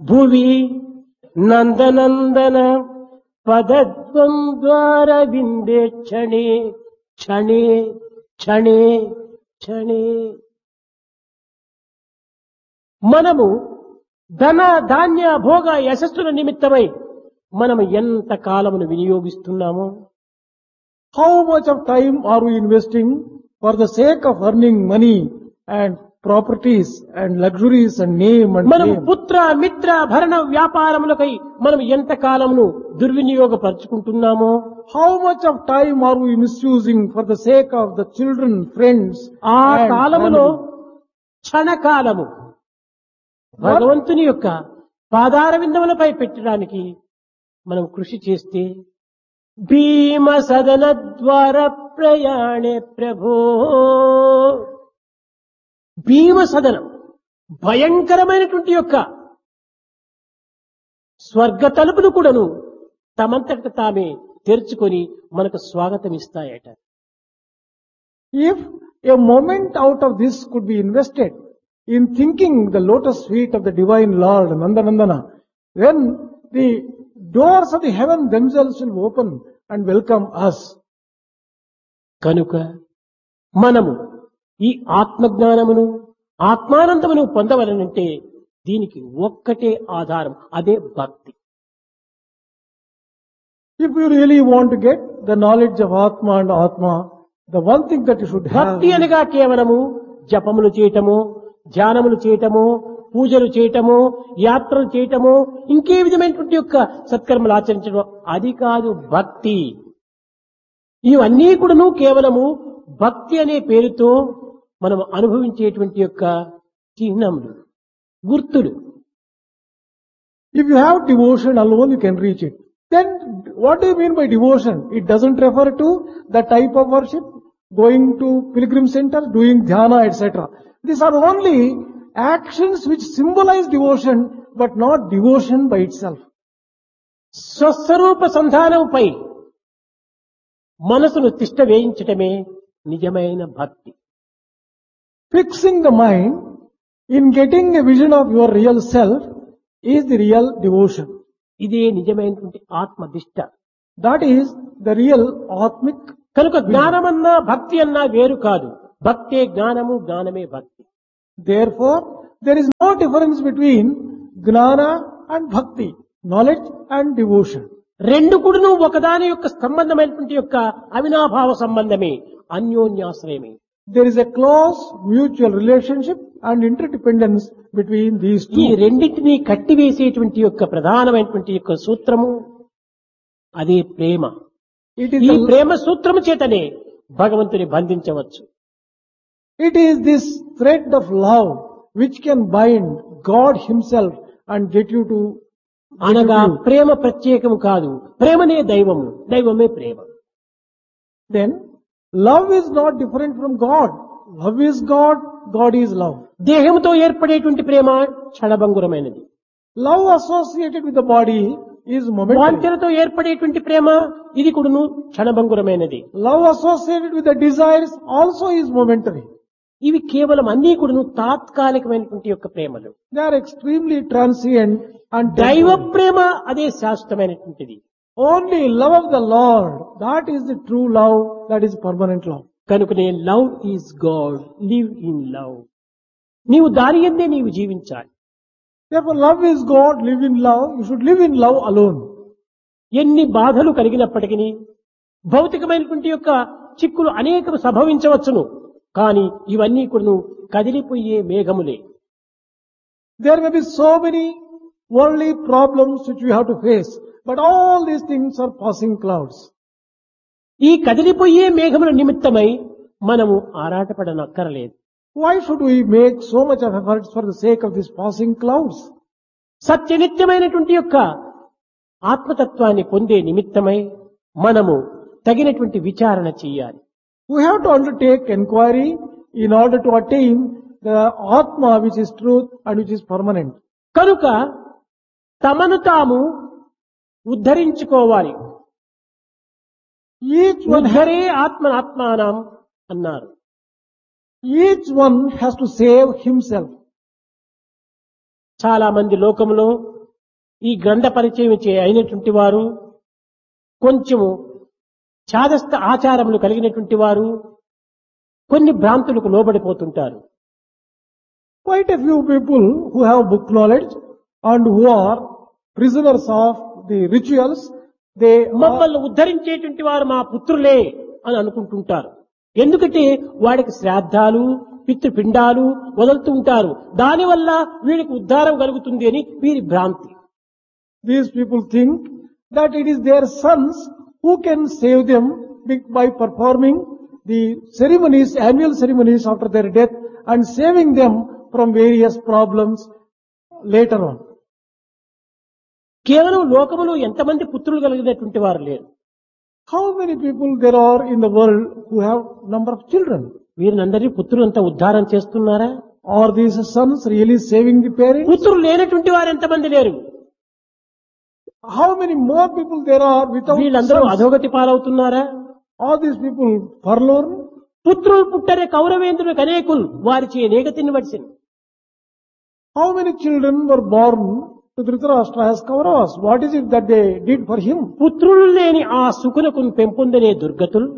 భువి నందనందన పదద్వంద్వార విందే క్షణే క్షణే క్షణే క్షణే. మనము ధన ధాన్య భోగ యశస్సుల నిమిత్తమై మనము ఎంత కాలమును వినియోగిస్తున్నామో, How much of time are we investing for the sake of earning money and properties and luxuries and name and మనం fame? పుత్ర మిత్ర భరణ వ్యాపారములకై మనం ఎంత కాలమును దుర్వినియోగపరుచుకుంటున్నామో, How much of time are we misusing for the sake of the children, friends, ఆ and కాలములో family? క్షణకాలము భగవంతుని యొక్క పాదార విందములపై పెట్టడానికి మనం కృషి చేస్తే భీమ సదన ద్వార ప్రయాణే ప్రభో. భీమ సదనం భయంకరమైనటువంటి యొక్క స్వర్గ తలుపులు కూడాను తమంతట తామే తెరుచుకొని మనకు స్వాగతం ఇస్తాయట. If a moment out of this could be invested in thinking the lotus feet of the divine Lord Nandanandana, then the doors of the heaven themselves will open and welcome us. కనుక మనము ఈ ఆత్మజ్ఞానమును ఆత్మానందమును పొందవలనంటే దీనికి ఒక్కటే ఆధారం, అదే భక్తి. If you really want to get the knowledge of Atma and Atma, the one thing that you should have భక్తి అనగా కేవలము జపములు చేయటము, ధ్యానములు చేయటము, పూజలు చేయటము, యాత్రలు చేయటము, ఇంకే విధమైనటువంటి యొక్క సత్కర్మలు ఆచరించడం, అది కాదు భక్తి. ఇవన్నీ కూడాను కేవలము భక్తి అనే పేరుతో మనం అనుభవించేటువంటి యొక్క చిహ్నములు, గుర్తులు. If you have devotion alone, you can reach it. Then what do you mean by devotion? It doesn't refer to the type of worship, going to pilgrim center, doing dhyana, etc. These are only actions which symbolize devotion, but not devotion by itself. స్వస్వరూప సంధానంపై మనసును తిష్ట వేయించటమే నిజమైన భక్తి. Fixing the mind in getting a vision of your real self is the real devotion. ఇదే నిజమైనటువంటి ఆత్మదిష్ట. That is the real Atmic. కనుక జ్ఞానమన్నా భక్తి అన్నా వేరు కాదు. భక్తే జ్ఞానము, జ్ఞానమే భక్తి. Therefore, there is no difference between Gnana and Bhakti, knowledge and devotion. రెండు కూడాను ఒకదాని యొక్క సంబంధమైనటువంటి యొక్క అవినాభావ సంబంధమే, అన్యోన్యాశ్రయమే. There is a close mutual relationship and interdependence between these ఈ two. రెండింటినీ కట్టివేసేటువంటి యొక్క ప్రధానమైనటువంటి యొక్క సూత్రము అదే ప్రేమ. It is, ఈ the, ప్రేమ సూత్రము చేతనే భగవంతుని బంధించవచ్చు. it is this thread of love which can bind God Himself and get you to. అనగా ప్రేమ ప్రత్యేకము కాదు, ప్రేమనే దైవము, దైవమే ప్రేమ. Then, love is not different from God. Love is God, God is love. దేహంతో ఏర్పడేటువంటి ప్రేమ క్షణభంగురమైనది. Love associated with the body is momentary. వాంఛనతో ఏర్పడేటువంటి ప్రేమ ఇది కూడాను క్షణభంగురమైనది. Love associated with the desires also is momentary. ఇవి కేవలం అన్నీ కూడాను తాత్కాలికమైనటువంటి యొక్క ప్రేమలు. They are extremely transient and దైవ temporary. ప్రేమ అదే శాశ్వతమైనటువంటిది. Only love of the Lord, that is the true love, that is permanent love. కనుకనే love is God, live in love. నీవు దాని యందే నీవు జీవించాలి. Therefore, love is God, live in love. You should live in love alone. ఎన్ని బాధలు కలిగినప్పటికీ భౌతికమైనటువంటి యొక్క చిక్కులు అనేకం సంభవించవచ్చును, కానీ ఇవన్నీ కూడా కదిలిపోయే మేఘములే. There may be so many worldly problems which we have to face, but all these things are passing clouds. ఈ కదిలిపోయే మేఘముల నిమిత్తమై మనము ఆరాటపడనక్కరలేదు. Why should we make so much of efforts for the sake of these passing clouds? సత్యనిత్యమైనటువంటి యొక్క ఆత్మతత్వాన్ని పొందే నిమిత్తమై మనము తగినటువంటి విచారణ చేయాలి. We have to undertake inquiry in order to attain the Atma which is truth and which is permanent. కనుక తమను తాము ఉద్ధరించుకోవాలి. Each one ఉద్ధరే ఆత్మనాత్మానం అన్నారు. Each one has to save himself. చాలా మంది లోకంలో ఈ గ్రంథ పరిచయం అయినటువంటి వారు కొంచెము చాదస్త ఆచారములు కలిగినటువంటి వారు కొన్ని భ్రాంతులకు లోబడిపోతుంటారు. Quite a few people who have book knowledge and who are prisoners of the rituals, they are, మమ్మల్ని ఉద్ధరించేటువంటి వారు మా పుత్రులే అని అనుకుంటుంటారు. ఎందుకంటే వాడికి శ్రాద్ధాలు పితృపిండాలు వదులుతూ ఉంటారు. దానివల్ల వీడికి ఉద్ధారం కలుగుతుంది అని వీరి భ్రాంతి. these people think that it is their sons who can save them by performing the ceremonies, annual ceremonies after their death and saving them from various problems later on. కేవలం లోకములో ఎంతమంది పుత్రులు కలిగినటువంటి వారు లేరు. How many people there are in the world who have number of children? వీరినందరి పుత్రులంతా ఉద్ధారం చేస్తున్నారా? Are these sons really saving the parents? పుత్రులు లేనటువంటి వారు ఎంతమంది లేరు? How many more people there are without వీళ్ళందరూ sons? అధోగతి పాలవుతున్నారా? Are these people forlorn? పుత్రులు పుట్టరే కౌరవేంద్రులకు అనేకులు వారిచే నేగతిని వడిసింది. How many children were born to Dhritarashtra as Kauravas? What is it that they did for him? పుత్రులు లేని ఆ సుకునకు పెంపొందనే దుర్గతులు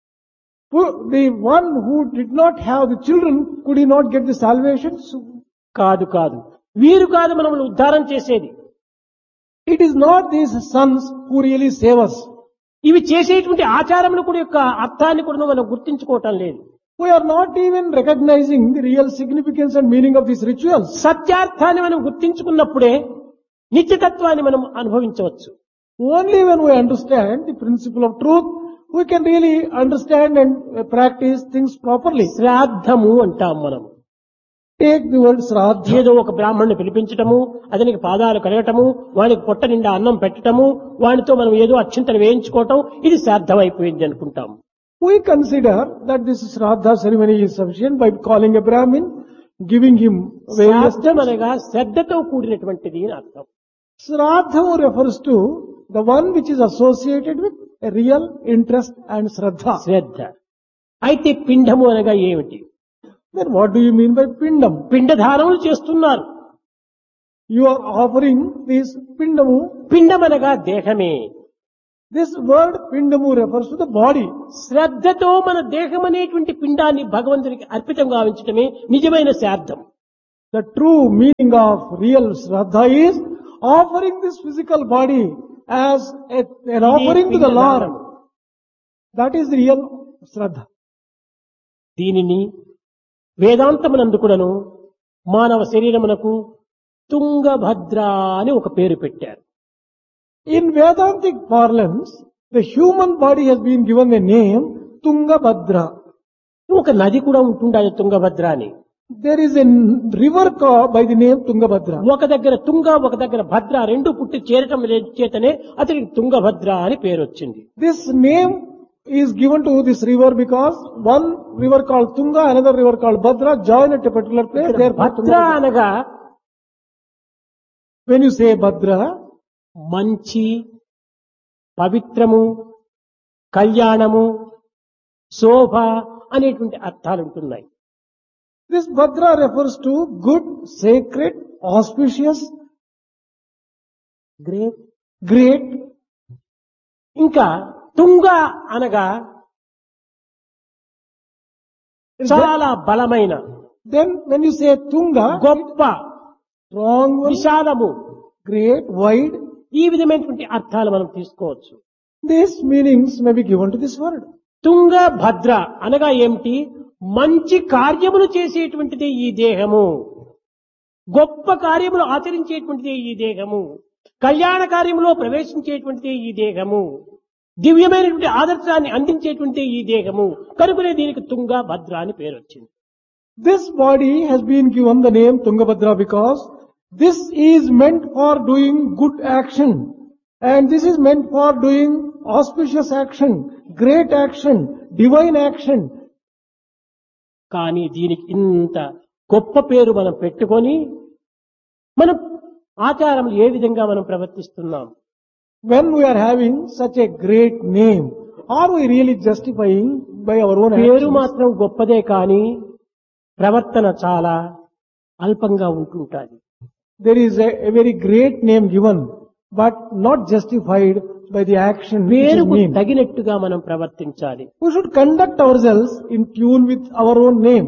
The one who did not have the children, could he not get the salvation? కాదు కాదు వీరు కాదు మనల్ని ఉద్ధారం చేసేది. It is not these sons who really save us. ఇవి చేసేటువంటి ఆచారములు కూడా యొక్క అర్థాన్ని కూడా మనం గుర్తించుకోవటం లేదు. We are not even recognizing the real significance and meaning of these rituals. సత్యార్థాన్ని మనం గుర్తించుకున్నప్పుడే నిత్యతత్వాన్ని మనం అనుభవించవచ్చు. Only when we understand the principle of truth, we can really understand and practice things properly. శ్రాద్ధము అంటాం మనం. Take the word Shraddha. ఏదో ఒక బ్రాహ్మణుని పిలిపించటము, అతనికి పాదాలు కడగటము, వానికి పొట్ట నిండా అన్నం పెట్టటము, వానితో మనం ఏదో అక్షింతలు వేయించుకోవటం, ఇది శ్రాద్ధం అయిపోయింది అనుకుంటాం. We consider that this Shraddha ceremony is sufficient by calling a Brahmin, giving him various శ్రాద్ధం అనగా శ్రద్ధతో కూడినటువంటిది అని అర్థం. Shraddha refers to the one which is associated with a real interest and Shraddha. శ్రద్ధ. అయితే పిండము అనగా ఏమిటి? Then what do you mean by Pindam? పిండధారములు చేస్తున్నారు. You are offering this Pindamu. పిండం అనగా దేహమే. This word Pindamu refers to the body. శ్రద్ధతో మన దేహం అనేటువంటి పిండాన్ని భగవంతునికి అర్పితం గావించటమే నిజమైన శ్రాద్ధం. The true meaning of real Shraddha is offering this physical body as an offering to the Lord. That is the real Shraddha. దీనిని వేదాంతమునందు కూడాను మానవ శరీరమునకు తుంగభద్ర అని ఒక పేరు పెట్టారు. In Vedantic parlance, the human body has been given the name Tungabhadra. ఒక నది కూడా ఉంటుండాలి తుంగభద్ర అని. There is a river by the name Tungabhadra. ఒక దగ్గర తుంగ ఒక దగ్గర భద్ర రెండు పుట్టి చేరటం చేతనే అతనికి తుంగభద్ర అని పేరు వచ్చింది. This name is given to this river because one river called Tunga, another river called Bhadra join at a particular place. భద్ర అనగా When you say Bhadra, మంచి, పవిత్రము, కళ్యాణము, శోభ అనేటువంటి అర్థాలు ఉంటున్నాయి. this Bhadra refers to good, sacred, auspicious, great. ఇంకా తుంగ అనగా చాలా బలమైన, Then when you say Tunga, గొప్ప, strong, విశాలము, great, wide, ఈ విధమైనటువంటి అర్థాలు మనం తీసుకోవచ్చు. these meanings may be given to this word. తుంగ భద్ర అనగా ఏమిటి? మంచి కార్యములు చేసేటువంటిది ఈ దేహము, గొప్ప కార్యములు ఆచరించేటువంటిది ఈ దేహము, కళ్యాణ కార్యములో ప్రవేశించేటువంటిది ఈ దేహము, దివ్యమైనటువంటి ఆదర్శాన్ని అందించేటువంటి ఈ దేహము. కనుకనే దీనికి తుంగ భద్ర అని పేరు వచ్చింది. This body has been given the name Tungabhadra because this is meant for doing good action, and this is meant for doing auspicious action, great action, divine action. కానీ దీనికి ఇంత గొప్ప పేరు మనం పెట్టుకొని మనం ఆచారములు ఏ విధంగా మనం ప్రవర్తిస్తున్నాం? When we are having such a great name, are we really justifying by our own పేరు actions? మాత్రం గొప్పదే కానీ ప్రవర్తన చాలా అల్పంగా ఉంటుంటాది. there is a very great name given, but not justified by the action which is పేరుకు named. తగినట్టుగా మనం ప్రవర్తించాలి. We should conduct ourselves in tune with our own name.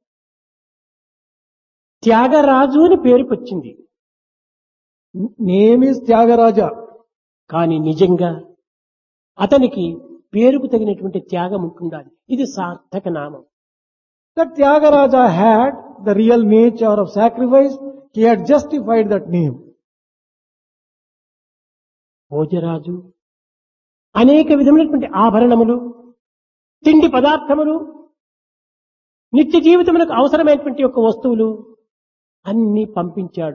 Tyagaraju అని పేరుకొచ్చింది. Name is Tyagaraja. కానీ నిజంగా అతనికి పేరుకు తగినటువంటి త్యాగం ఉంటుండాలి. ఇది సార్థక నామం. That Tyagaraja had the real nature of sacrifice. He had justified that name. Bhojaraju అనేక విధమైనటువంటి ఆభరణములు, తిండి పదార్థములు, నిత్య జీవితములకు అవసరమైనటువంటి యొక్క వస్తువులు అన్ని పంపించాడు.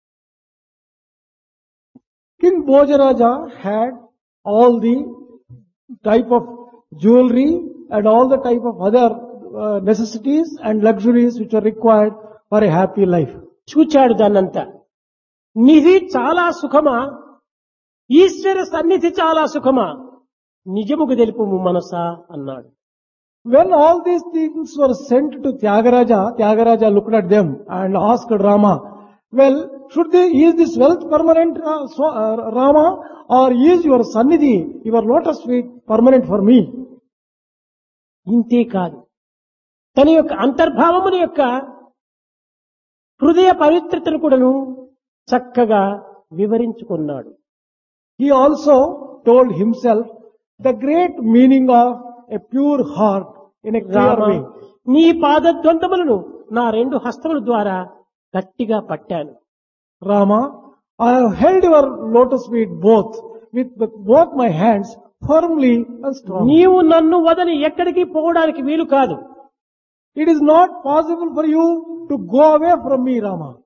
King Bhojaraja had all the type of jewelry and all the type of other necessities and luxuries which are required for a happy life. చూచాడు దాన్నంతా. నిధి చాలా సుఖమా, ఈశ్వర సన్నిధి చాలా సుఖమా, నిజముకు తెలుపుము మనసా అన్నాడు. When all these things were sent to Tyagaraja, Tyagaraja looked at them and asked Rama, well, is this wealth permanent, Rama, or is your sannidhi, your lotus feet permanent for me? ఇంతే కాదు, తన యొక్క అంతర్భావముల యొక్క హృదయ పవిత్రతను కూడాను చక్కగా వివరించుకున్నాడు. He also told himself the great meaning of a pure heart in a clear Rama, way. నీ పాదద్వంతములను నా రెండు హస్తముల ద్వారా గట్టిగా పట్టాను. Rama, I have held your lotus feet with both my hands firmly and strongly. నీవు నన్ను వదిలి ఎక్కడికి పోవడానికి వీలు కాదు. It is not possible for you to go away from me, Rama.